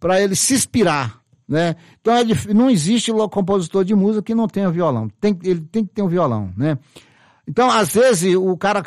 ele se inspirar, né? Então não existe compositor de música que não tenha violão. Ele tem que ter um violão, né? Então, às vezes, o cara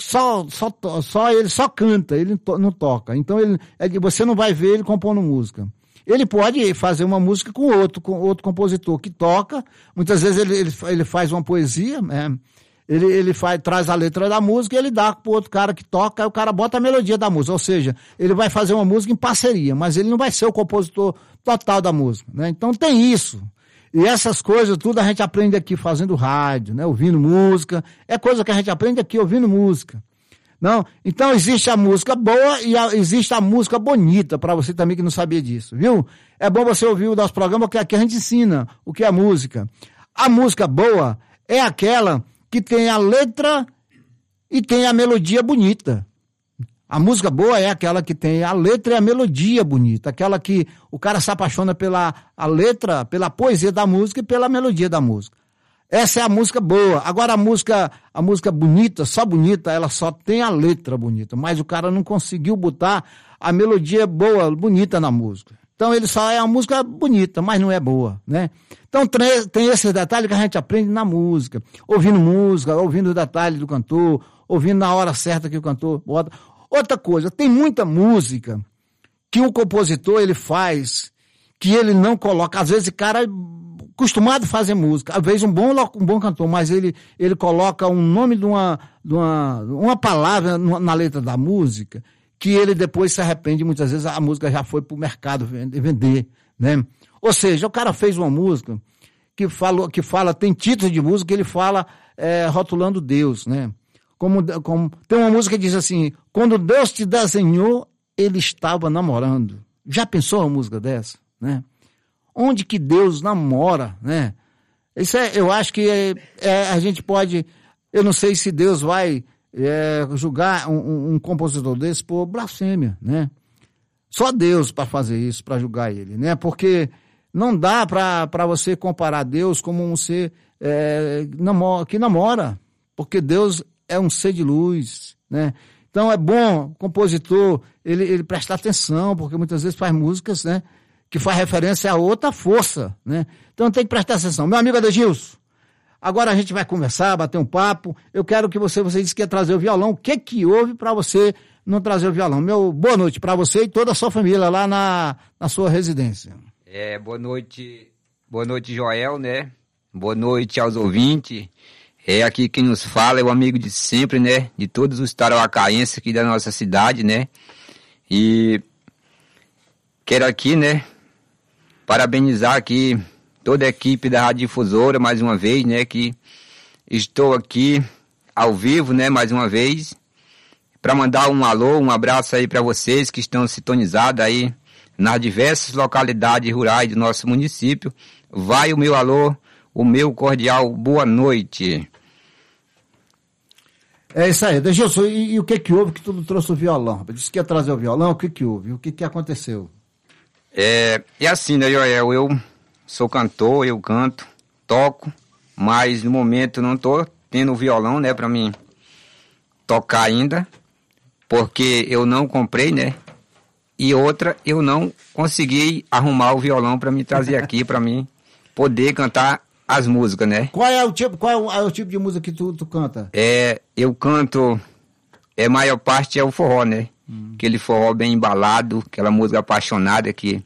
ele só canta, ele não toca. Então, você não vai ver ele compondo música. Ele pode fazer uma música com outro compositor que toca. Muitas vezes ele faz uma poesia, né? Ele traz a letra da música e ele dá para o outro cara que toca, aí o cara bota a melodia da música. Ou seja, ele vai fazer uma música em parceria, mas ele não vai ser o compositor total da música, né? Então tem isso. E essas coisas tudo a gente aprende aqui fazendo rádio, né? Ouvindo música. É coisa que a gente aprende aqui ouvindo música. Não? Então existe a música boa e existe a música bonita, para você também que não sabia disso, viu? É bom você ouvir o nosso programa, porque aqui a gente ensina o que é música. A música boa é aquela que tem a letra e tem a melodia bonita. A música boa é aquela que tem a letra e a melodia bonita, aquela que o cara se apaixona pela letra, pela poesia da música e pela melodia da música. Essa é a música boa. Agora a música bonita, só bonita, ela só tem a letra bonita, mas o cara não conseguiu botar a melodia boa, bonita na música. Então ele só é uma música bonita, mas não é boa, né? Então tem esse detalhe que a gente aprende na música, ouvindo os detalhes do cantor, ouvindo na hora certa que o cantor bota. Outra coisa, tem muita música que o compositor ele faz, que ele não coloca, às vezes o cara é acostumado a fazer música, às vezes um bom cantor, mas ele coloca um nome de uma palavra na letra da música, que ele depois se arrepende, muitas vezes a música já foi para o mercado vender, né? Ou seja, o cara fez uma música que fala, tem título de música que ele fala rotulando Deus, né? Como tem uma música que diz assim, quando Deus te desenhou, ele estava namorando. Já pensou uma música dessa, né? Onde que Deus namora, né? Isso eu acho que a gente pode, eu não sei se Deus vai julgar um compositor desse por blasfêmia, né? Só Deus para fazer isso, para julgar ele, né? Porque não dá para você comparar Deus como um ser que namora, porque Deus é um ser de luz, né? Então é bom o compositor ele prestar atenção, porque muitas vezes faz músicas, né, que faz referência a outra força, né? Então tem que prestar atenção. Meu amigo Adegilson, agora a gente vai conversar, bater um papo. Eu quero que você disse que ia trazer o violão. O que houve para você não trazer o violão? Boa noite para você e toda a sua família lá na sua residência. Boa noite, Joel, né? Boa noite aos ouvintes. Aqui quem nos fala é o amigo de sempre, né? De todos os tarauacaenses aqui da nossa cidade, né? E quero aqui, né? Parabenizar aqui toda a equipe da Rádio Difusora, mais uma vez, né? Que estou aqui ao vivo, né? Mais uma vez, para mandar um alô, um abraço aí para vocês que estão sintonizados aí nas diversas localidades rurais do nosso município. Vai o meu alô, o meu cordial boa noite. É isso aí. Adegilson, e o que houve que tu não trouxe o violão? Disse que ia trazer o violão, o que houve? O que aconteceu? É assim, né, Joel? Eu sou cantor, eu canto, toco, mas no momento não tô tendo o violão, né, para mim tocar ainda, porque eu não comprei, né? E outra, eu não consegui arrumar o violão para me trazer aqui, para mim poder cantar as músicas, né? Qual é o tipo de música que tu canta? Eu canto, maior parte é o forró, né? Aquele forró bem embalado, aquela música apaixonada que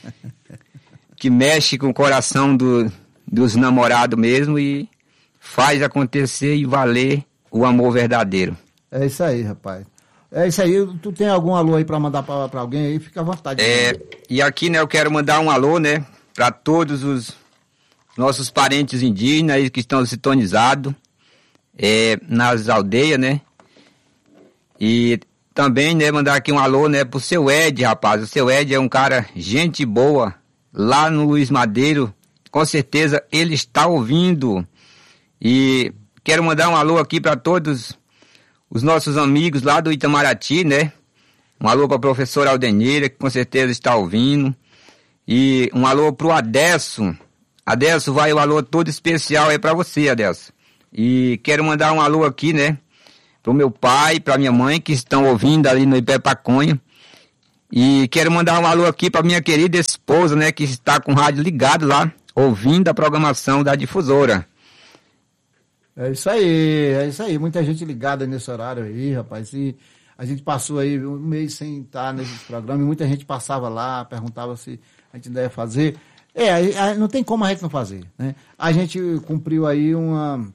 mexe com o coração dos namorados mesmo e faz acontecer e valer o amor verdadeiro. É isso aí, rapaz. É isso aí. Tu tem algum alô aí pra mandar pra alguém aí? Fica à vontade. E aqui, né, eu quero mandar um alô, né, pra todos os nossos parentes indígenas aí que estão sintonizados nas aldeias, né? E também, né, mandar aqui um alô, né, pro seu Ed, rapaz. O seu Ed é um cara gente boa lá no Luiz Madeiro. Com certeza ele está ouvindo. E quero mandar um alô aqui para todos os nossos amigos lá do Itamaraty, né? Um alô para a professora Aldenira, que com certeza está ouvindo. E um alô pro Adesso. Adesso, vai o alô todo especial aí para você, Adesso. E quero mandar um alô aqui, né? Pro meu pai, pra minha mãe, que estão ouvindo ali no Ipé Paconha. E quero mandar um alô aqui para minha querida esposa, né, que está com o rádio ligado lá, ouvindo a programação da difusora. É isso aí. Muita gente ligada nesse horário aí, rapaz. E a gente passou aí um mês sem estar nesse programa e muita gente passava lá, perguntava se a gente ainda ia fazer. Não tem como a gente não fazer, né? A gente cumpriu aí um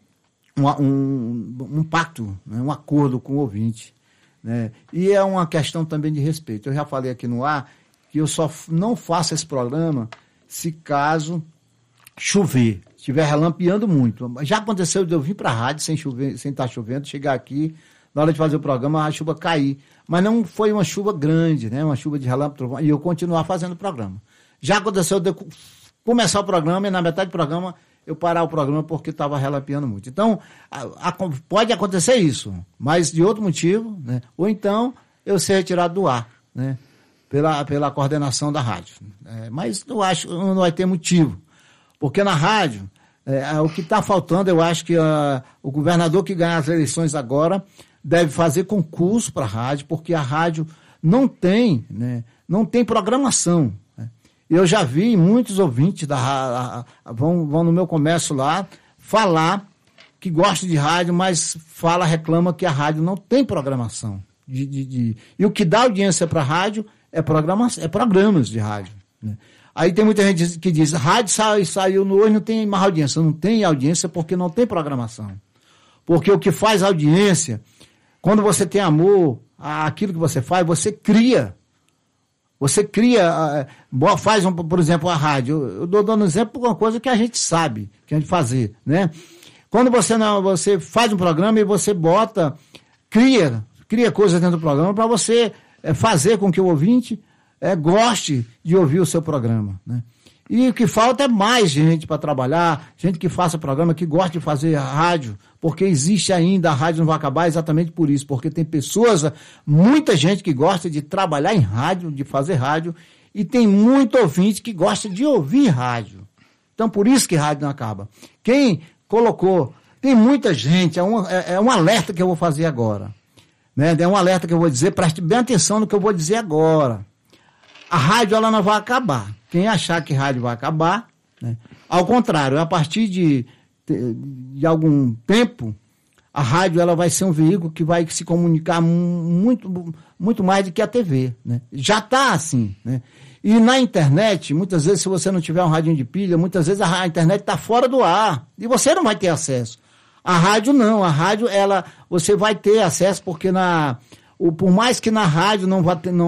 pacto, né? Um acordo com o ouvinte, né? E é uma questão também de respeito. Eu já falei aqui no ar que eu só não faço esse programa se caso chover, estiver relampeando muito. Já aconteceu de eu vir para a rádio sem chover, sem estar chovendo, chegar aqui, na hora de fazer o programa, a chuva cair. Mas não foi uma chuva grande, né? Uma chuva de relâmpago, e eu continuar fazendo o programa. Já aconteceu de eu começar o programa e na metade do programa eu parar o programa porque estava relampeando muito. Então, pode acontecer isso, mas de outro motivo, né? Ou então eu ser retirado do ar, né? Pela coordenação da rádio. Mas eu acho que não vai ter motivo. Porque na rádio, o que está faltando, eu acho que o governador que ganhar as eleições agora deve fazer concurso para a rádio, porque a rádio não tem, né, não tem programação. Né? Eu já vi muitos ouvintes vão no meu comércio lá falar que gostam de rádio, mas reclama que a rádio não tem programação. E o que dá audiência para a rádio é programas de rádio. Né? Aí tem muita gente que diz, rádio saiu hoje, não tem mais audiência. Não tem audiência porque não tem programação. Porque o que faz audiência, quando você tem amor àquilo que você faz, você cria. Você cria, faz, por exemplo, a rádio. Eu dou dando exemplo por uma coisa que a gente sabe, que a gente fazer, né? Quando você faz um programa e você cria coisas dentro do programa para você fazer com que o ouvinte goste de ouvir o seu programa, né? E o que falta é mais gente para trabalhar, gente que faça programa, que goste de fazer rádio, porque existe ainda, a rádio não vai acabar exatamente por isso, porque tem muita gente que gosta de trabalhar em rádio, de fazer rádio, e tem muito ouvinte que gosta de ouvir rádio. Então, por isso que rádio não acaba. Quem colocou, tem muita gente, é um alerta que eu vou fazer agora, né? É um alerta que eu vou dizer, preste bem atenção no que eu vou dizer agora. A rádio, ela não vai acabar. Quem achar que rádio vai acabar, né? Ao contrário, a partir de algum tempo, a rádio ela vai ser um veículo que vai se comunicar muito, muito mais do que a TV, né? Já está assim, né? E na internet, muitas vezes, se você não tiver um radinho de pilha, muitas vezes a internet está fora do ar e você não vai ter acesso. A rádio não, você vai ter acesso porque por mais que na rádio não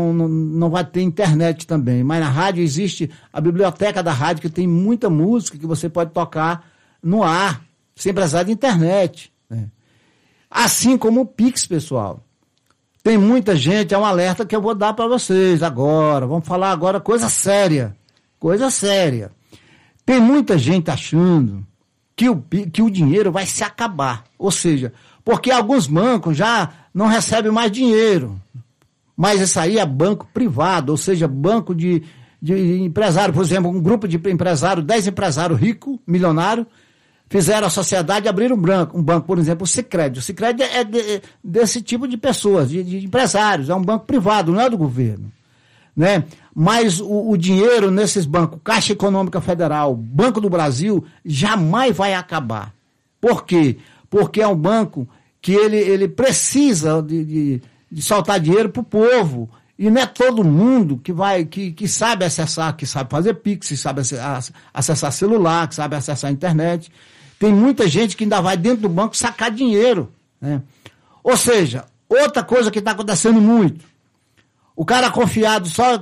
vai ter internet também, mas na rádio existe a biblioteca da rádio, que tem muita música que você pode tocar no ar, sem precisar de internet, né? Assim como o Pix, pessoal. Tem muita gente, é um alerta que eu vou dar para vocês agora. Vamos falar agora coisa séria. Coisa séria. Tem muita gente achando que o dinheiro vai se acabar. Ou seja, porque alguns bancos já não recebem mais dinheiro. Mas isso aí é banco privado, ou seja, banco de empresário. Por exemplo, um grupo de empresários, 10 empresários ricos, milionários, fizeram a sociedade e abriram um banco, por exemplo, o Sicredi. O Sicredi é desse tipo de pessoas, de empresários, é um banco privado, não é do governo, né? Mas o dinheiro nesses bancos, Caixa Econômica Federal, Banco do Brasil, jamais vai acabar. Por quê? Porque é um banco que ele precisa de soltar dinheiro para o povo. E não é todo mundo que sabe acessar, que sabe fazer Pix, que sabe acessar celular, que sabe acessar a internet. Tem muita gente que ainda vai dentro do banco sacar dinheiro, né? Ou seja, outra coisa que está acontecendo muito. O cara confiado só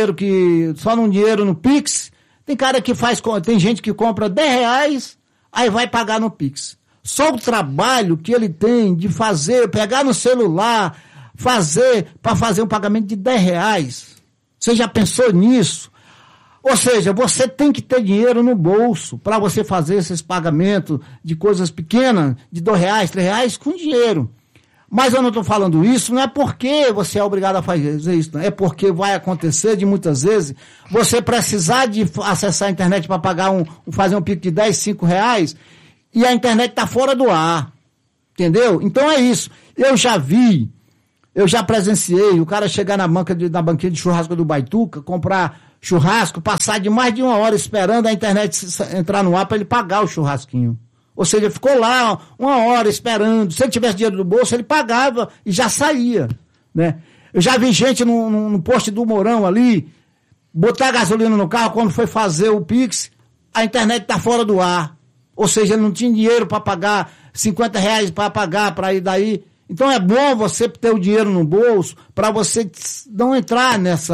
num dinheiro no Pix, tem gente que compra R$10, aí vai pagar no Pix. Só o trabalho que ele tem de pegar no celular, para fazer um pagamento de R$10. Você já pensou nisso? Ou seja, você tem que ter dinheiro no bolso para você fazer esses pagamentos de coisas pequenas, de R$2, R$3, com dinheiro. Mas eu não estou falando isso, não é porque você é obrigado a fazer isso, não. É porque vai acontecer de muitas vezes você precisar de acessar a internet para fazer um pico de R$10, R$5 e a internet está fora do ar. Entendeu? Então é isso. Eu já vi Eu já presenciei o cara chegar na banquinha de churrasco do Baituca, comprar churrasco, passar de mais de 1 hora esperando a internet entrar no ar para ele pagar o churrasquinho. Ou seja, ficou lá 1 hora esperando. Se ele tivesse dinheiro no bolso, ele pagava e já saía, né? Eu já vi gente no posto do Mourão ali, botar gasolina no carro, quando foi fazer o Pix, a internet tá fora do ar. Ou seja, ele não tinha dinheiro para pagar, R$50 para pagar, para ir daí. Então é bom você ter o dinheiro no bolso para você não entrar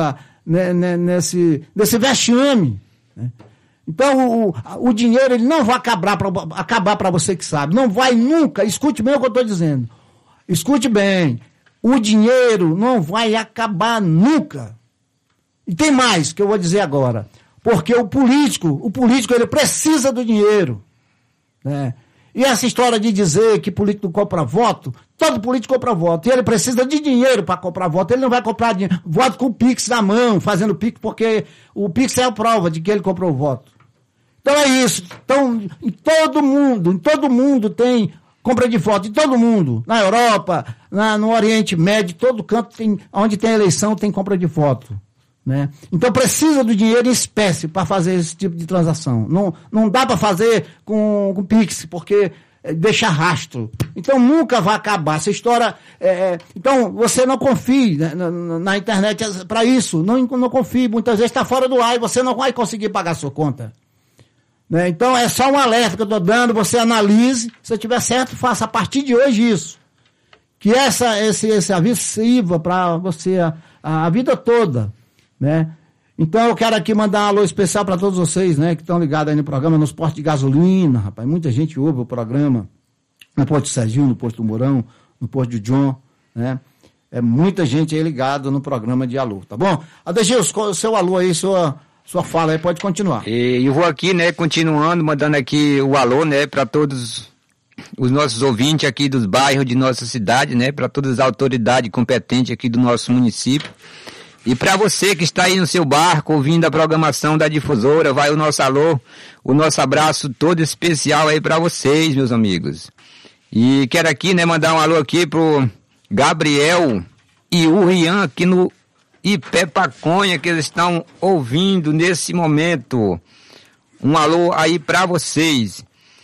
nesse vexame, né? Então o dinheiro ele não vai acabar para você que sabe. Não vai nunca. Escute bem o que eu estou dizendo. Escute bem. O dinheiro não vai acabar nunca. E tem mais que eu vou dizer agora. Porque o político ele precisa do dinheiro, né? E essa história de dizer que político compra voto, todo político compra voto. E ele precisa de dinheiro para comprar voto. Ele não vai comprar voto com o Pix na mão, fazendo Pix, porque o Pix é a prova de que ele comprou o voto. Então é isso. Então, em todo mundo tem compra de voto. Em todo mundo. Na Europa, no Oriente Médio, todo canto onde tem eleição tem compra de voto, né? Então precisa do dinheiro em espécie para fazer esse tipo de transação. Não dá para fazer com Pix, porque deixa rastro. Então nunca vai acabar essa história. Então você não confie, né, na internet para isso. Não confie. Muitas vezes está fora do ar e você não vai conseguir pagar a sua conta, né? Então é só um alerta que eu estou dando. Você analise. Se tiver certo, faça a partir de hoje isso. Que esse aviso sirva para você a vida toda, né? Então eu quero aqui mandar um alô especial para todos vocês, né, que estão ligados aí no programa, nos postos de gasolina, rapaz. Muita gente ouve o programa no posto de Serginho, no posto do Mourão, no posto de John, né? É muita gente aí ligada no programa de alô, tá bom? Adegilson, o seu alô aí, sua fala aí, pode continuar. E eu vou aqui, né, continuando, mandando aqui o alô, né, para todos os nossos ouvintes aqui dos bairros de nossa cidade, né, para todas as autoridades competentes aqui do nosso município. E para você que está aí no seu barco ouvindo a programação da difusora, vai o nosso alô, o nosso abraço todo especial aí para vocês, meus amigos. E quero aqui, né, mandar um alô aqui pro Gabriel e o Rian aqui no Ipé Paconha, que eles estão ouvindo nesse momento. Um alô aí para vocês.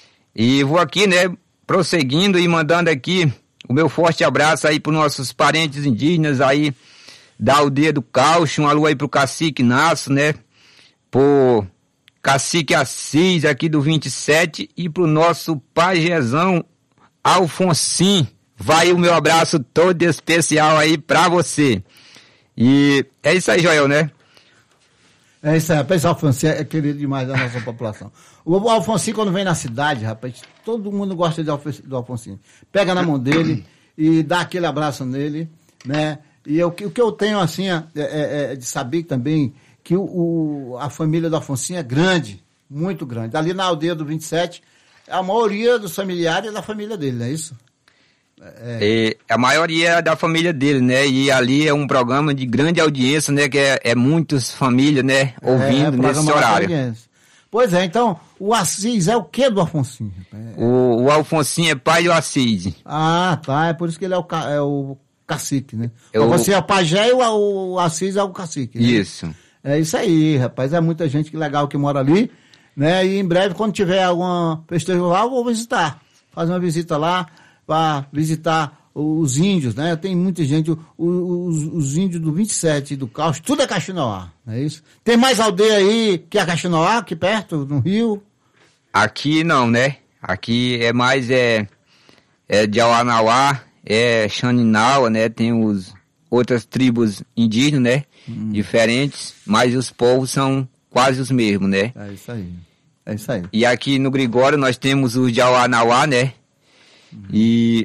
E vou aqui, né, prosseguindo e mandando aqui o meu forte abraço aí para nossos parentes indígenas aí da aldeia do Caucho. Um alô aí pro Cacique Nasso, né? Pro Cacique Assis aqui do 27 e pro nosso pajezão Alfonsim. Vai o meu abraço todo especial aí pra você. E é isso aí, Joel, né? É isso aí, rapaz. O Alfonsim é querido demais da nossa população. O Alfonsim, quando vem na cidade, rapaz, todo mundo gosta do Alfonsim. Pega na mão dele e dá aquele abraço nele, né? E o que eu tenho, assim, de saber também que a família do Alfonsim é grande, muito grande. Ali na aldeia do 27, a maioria dos familiares é da família dele, não é isso? A maioria é da família dele, né? E ali é um programa de grande audiência, né? Que é muitas famílias, né? Ouvindo nesse horário. Pois é, então, o Assis é o que do Alfonsim? O Alfonsim é pai do Assis. Ah, tá. É por isso que ele é o cacique, né? Você é o pajé e o Assis é o cacique, né? Isso. É isso aí, rapaz. É muita gente legal que mora ali, né? E em breve, quando tiver alguma festejo lá, eu vou visitar. Fazer uma visita lá, para visitar os índios, né? Tem muita gente, os índios do 27 do Caucho, tudo é Caxinauá, não é isso? Tem mais aldeia aí que é Caxinauá, aqui perto, no Rio? Aqui não, né? Aqui é mais de Auanauá, Xaninaua, né? Tem outras tribos indígenas, né? Diferentes, mas os povos são quase os mesmos, né? É isso aí. É isso aí. E aqui no Gregório nós temos os de Auanauá, né? E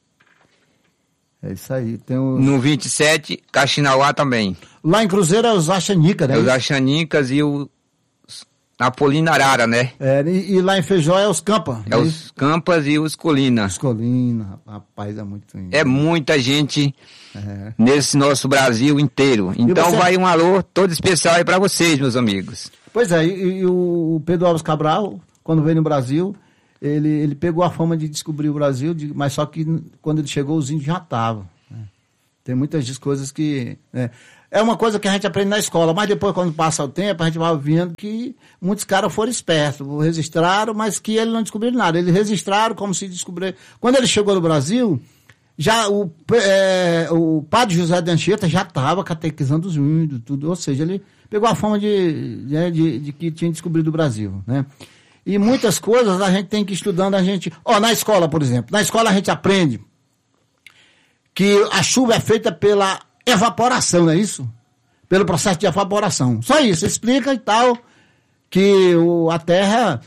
é isso aí. No 27, Caxinauá também. Lá em Cruzeiro é os Axanica, né? Os Axanicas e os Apolinarara, né? E lá em Feijó é os Campa. É os Campas e os Colina. Os Colina, rapaz, é muito lindo. É muita gente nesse nosso Brasil inteiro. Então vai um alô todo especial aí pra vocês, meus amigos. Pois é, e o Pedro Alves Cabral, quando veio no Brasil, ele pegou a fama de descobrir o Brasil, mas só que quando ele chegou os índios já estavam, né? Tem muitas coisas que... É uma coisa que a gente aprende na escola, mas depois, quando passa o tempo, a gente vai vendo que muitos caras foram espertos, registraram, mas que eles não descobriram nada. Eles registraram como se descobriram. Quando ele chegou no Brasil, já o padre José de Anchieta já estava catequizando os índios, tudo. Ou seja, ele pegou a fama de que tinha descobrido o Brasil, né? E muitas coisas a gente tem que ir estudando, na escola, por exemplo. Na escola a gente aprende que a chuva é feita pela evaporação, não é isso? Pelo processo de evaporação. Só isso, explica e tal, que a terra,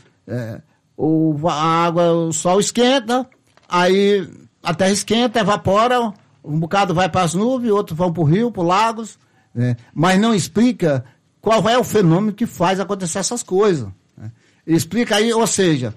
a água, o sol esquenta, aí a terra esquenta, evapora, um bocado vai para as nuvens, outros vão para o rio, para os lagos, né? Mas não explica qual é o fenômeno que faz acontecer essas coisas. Né? Explica aí, ou seja,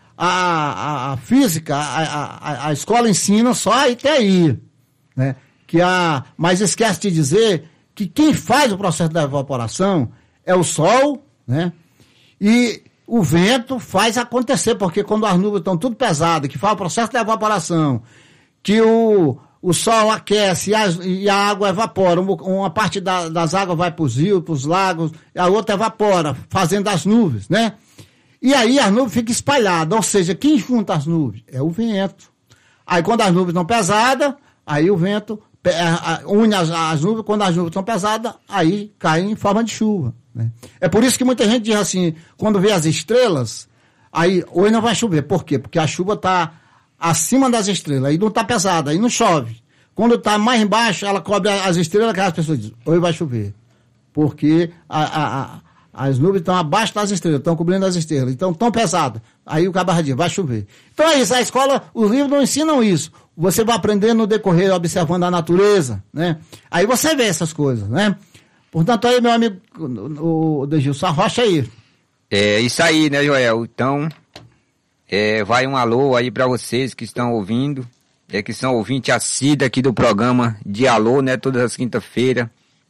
a física, a escola ensina só até aí, né? Mas esquece de dizer que quem faz o processo da evaporação é o sol, né? E o vento faz acontecer, porque quando as nuvens estão tudo pesadas, que faz o processo da evaporação, que o sol aquece e a água evapora, uma parte das águas vai para os rios, para os lagos, e a outra evapora, fazendo as nuvens, né? E aí as nuvens ficam espalhadas, ou seja, quem junta as nuvens? É o vento. Aí quando as nuvens estão pesadas, aí o vento une as nuvens, quando as nuvens estão pesadas, aí caem em forma de chuva, né? É por isso que muita gente diz assim, quando vê as estrelas, aí hoje não vai chover. Por quê? Porque a chuva está acima das estrelas, aí não está pesada, aí não chove. Quando está mais embaixo, ela cobre as estrelas, que as pessoas dizem, hoje vai chover. Porque as nuvens estão abaixo das estrelas, estão cobrindo as estrelas, então tão pesado. Aí o cabra diz, vai chover. Então é isso, a escola, os livros não ensinam isso. Você vai aprendendo no decorrer, observando a natureza, né? Aí você vê essas coisas, né? Portanto, aí, meu amigo, o Degilson, arrocha aí. É isso aí, né, Joel? Então, vai um alô aí para vocês que estão ouvindo, que são ouvintes assíduos aqui do programa de Alô, né? Todas as quinta-feiras.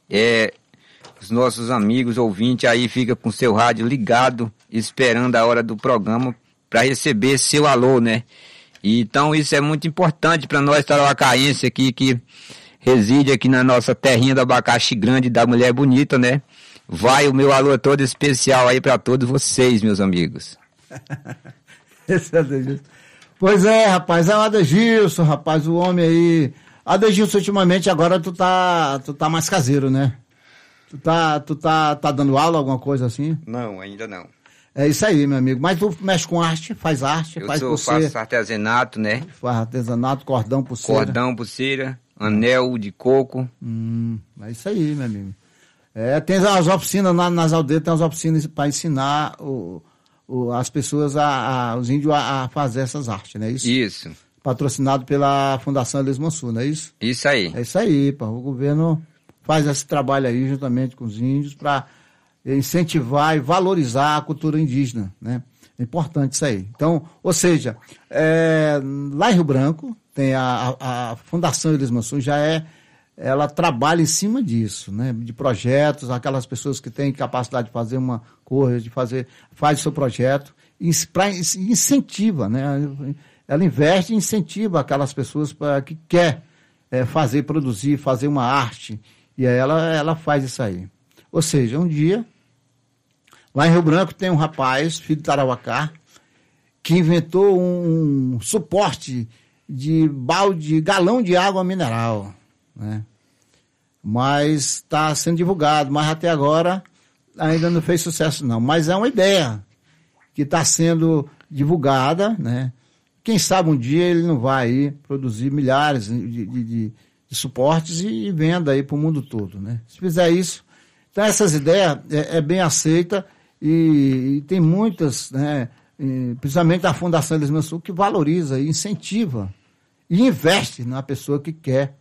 Os nossos amigos ouvintes aí ficam com seu rádio ligado, esperando a hora do programa para receber seu alô, né? Então isso é muito importante para nós tarauacaenses aqui que reside aqui na nossa terrinha do abacaxi grande da mulher bonita, né? Vai o meu alô todo especial aí para todos vocês, meus amigos. Esse é Adegilson. Pois é, rapaz, é o Adegilson, rapaz, o homem aí. Adegilson, ultimamente agora tu tá mais caseiro, né? Tu tá dando aula, alguma coisa assim? Não, ainda não. É isso aí, meu amigo. Mas tu mexe com arte, faz arte, faço artesanato, né? Faz artesanato, cordão, pulseira. Cordão, pulseira, anel de coco. É isso aí, meu amigo. Tem as oficinas nas aldeias, tem as oficinas para ensinar as pessoas, os índios a fazer essas artes, não é isso? Isso. Patrocinado pela Fundação Elis Mansur, não é isso? Isso aí. É isso aí, pá. O governo faz esse trabalho aí juntamente com os índios para incentivar e valorizar a cultura indígena, né? É importante isso aí. Então, ou seja, lá em Rio Branco tem a Fundação Elis Mansur, ela trabalha em cima disso, né? De projetos, aquelas pessoas que têm capacidade de fazer uma coisa, faz o seu projeto, incentiva, né? Ela investe e incentiva aquelas pessoas que quer produzir, fazer uma arte, e aí ela faz isso aí. Ou seja, um dia, lá em Rio Branco tem um rapaz, filho de Tarauacá, que inventou um suporte de galão de água mineral, né? Mas está sendo divulgado, mas até agora ainda não fez sucesso não. Mas é uma ideia que está sendo divulgada, né? Quem sabe um dia ele não vai aí produzir milhares de suportes e venda aí para o mundo todo, né? Se fizer isso, então essas ideias é bem aceita e tem muitas, né? Principalmente a Fundação Elis Mansur, que valoriza e incentiva e investe na pessoa que quer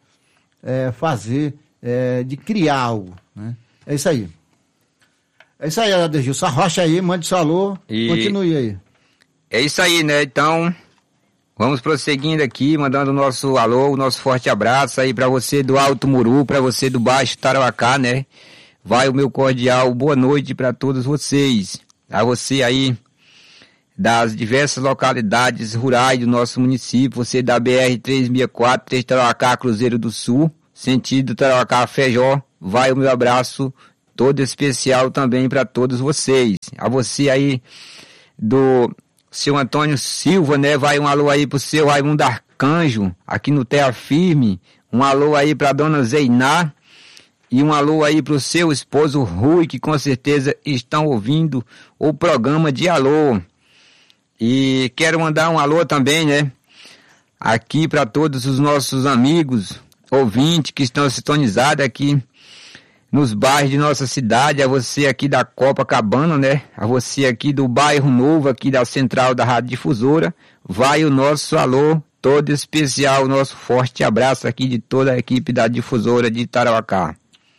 de criar algo, né? É isso aí. É isso aí, Adegilson. Arrocha aí, mande seu alô, continue aí. É isso aí, né? Então, vamos prosseguindo aqui, mandando o nosso alô, o nosso forte abraço aí para você do Alto Muru, para você do Baixo Tarauacá, né? Vai o meu cordial boa noite para todos vocês. A você aí das diversas localidades rurais do nosso município, você da BR-364, Tarauacá, Cruzeiro do Sul, sentido Tarauacá Feijó, vai o meu abraço todo especial também para todos vocês. A você aí do seu Antônio Silva, né? Vai um alô aí pro seu Raimundo Arcanjo, aqui no Terra Firme. Um alô aí pra dona Zeiná. E um alô aí pro seu esposo Rui, que com certeza estão ouvindo o programa de alô. E quero mandar um alô também, né? Aqui para todos os nossos amigos, ouvintes que estão sintonizados aqui nos bairros de nossa cidade, a você aqui da Copacabana, né? A você aqui do bairro Novo, aqui da Central da Rádio Difusora, vai o nosso alô todo especial, o nosso forte abraço aqui de toda a equipe da Difusora de Tarauacá.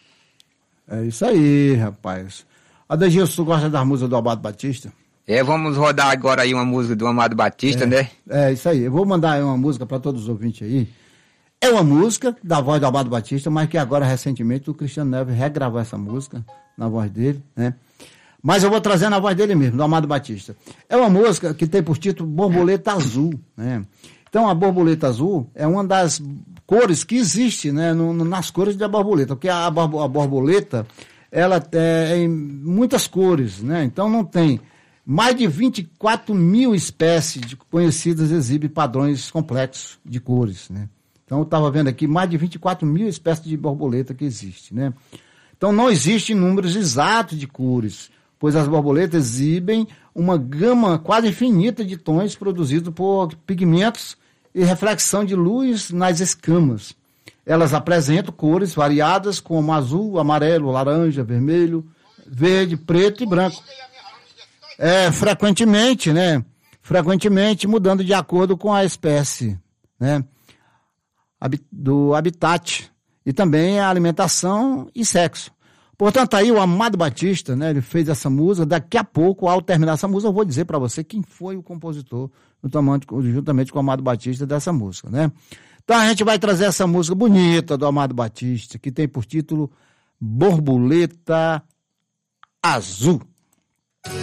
É isso aí, rapaz. Adegilson, tu gosta das músicas do Amado Batista? Vamos rodar agora aí uma música do Amado Batista, né? É, isso aí. Eu vou mandar aí uma música para todos os ouvintes aí. É uma música da voz do Amado Batista, mas que agora, recentemente, o Cristiano Neves regravou essa música na voz dele, né? Mas eu vou trazer na voz dele mesmo, do Amado Batista. É uma música que tem por título Borboleta Azul, né? Então, a borboleta azul é uma das cores que existe, né? Nas cores da borboleta, porque a borboleta, ela tem muitas cores, né? Então, não tem... Mais de 24 mil espécies conhecidas exibem padrões complexos de cores, né? Então, eu estava vendo aqui mais de 24 mil espécies de borboleta que existe, né? Então, não existem números exatos de cores, pois as borboletas exibem uma gama quase infinita de tons produzidos por pigmentos e reflexão de luz nas escamas. Elas apresentam cores variadas como azul, amarelo, laranja, vermelho, verde, preto e branco. Frequentemente, né? Frequentemente mudando de acordo com a espécie, né? Do habitat e também a alimentação e sexo. Portanto, aí o Amado Batista, né? Ele fez essa música. Daqui a pouco, ao terminar essa música, eu vou dizer para você quem foi o compositor, juntamente com o Amado Batista, dessa música, né? Então a gente vai trazer essa música bonita do Amado Batista, que tem por título Borboleta Azul.